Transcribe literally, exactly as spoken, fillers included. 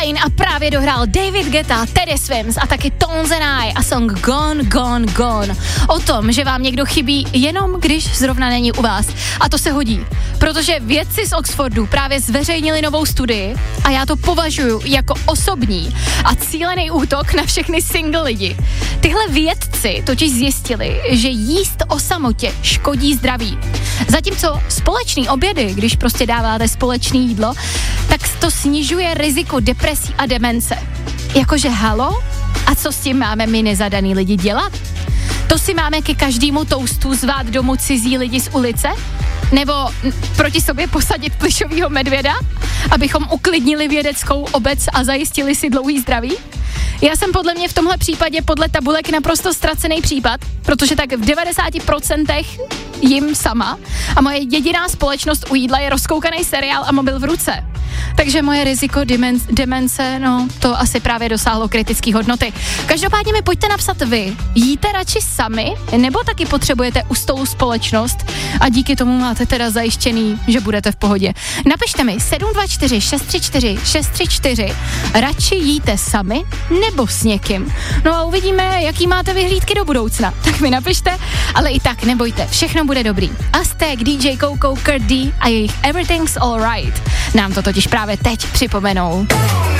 fajn a právě dohrál David Guetta, Teddy Swims a taky Tones and I a song Gone, Gone, Gone. O tom, že vám někdo chybí jenom když zrovna není u vás. A to se hodí, protože vědci z Oxfordu právě zveřejnili novou studii a já to považuji jako osobní a cílený útok na všechny single lidi. Tyhle vědci totiž zjistili, že jíst o samotě škodí zdraví. Zatímco společný obědy, když prostě dáváte společné jídlo, tak to snižuje riziko depresí a demence. Jakože halo? A co s tím máme my nezadaný lidi dělat? To si máme ke každému toustu zvát domů cizí lidi z ulice? Nebo n- proti sobě posadit plyšovýho medvěda, abychom uklidnili vědeckou obec a zajistili si dlouhý zdraví? Já jsem podle mě v tomhle případě podle tabulek naprosto ztracený případ, protože tak v devadesát procent jim sama a moje jediná společnost u jídla je rozkoukaný seriál a mobil v ruce. Takže moje riziko demen- demence, no to asi právě dosáhlo kritické hodnoty. Každopádně mi pojďte napsat vy, jíte radši sami, nebo taky potřebujete u stolu společnost a díky tomu máte teda zajištěný, že budete v pohodě. Napište mi sedm dva čtyři šest tři čtyři šest tři čtyři, radši jíte sami nebo s někým. No a uvidíme, jaký máte vyhlídky do budoucna. Tak mi napište, ale i tak nebojte, všechno bude dobrý. Aztek, D J Coco, Kurt D a jejich Everything's Alright nám to totiž právě teď připomenou.